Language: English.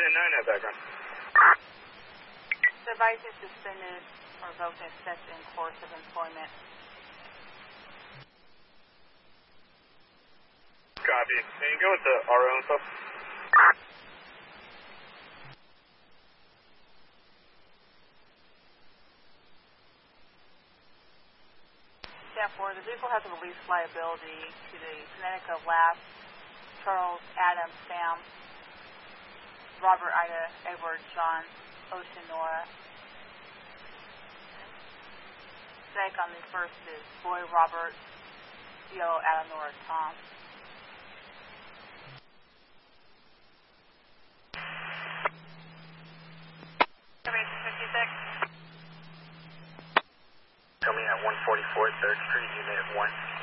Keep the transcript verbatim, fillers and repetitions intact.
ten nine, have background. Device is suspended or revoked except in course of employment. Copy. Can you go with the R O info? Therefore, the vehicle has a release liability to the Connecticut Lab, Charles, Adam, Sam, Robert, Ida, Edward, John, Ocean, Nora. Snake on the first is Boy, Robert, Yellow, Adam, Nora, Tom. fifty-six. Coming at one forty-four, third Street, Unit one.